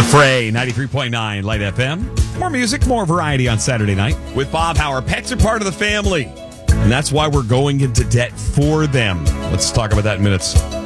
Fray, 93.9 Light FM. More music, more variety on Saturday night with Bob Howard. Pets are part of the family, and that's why we're going into debt for them. Let's talk about that in minutes.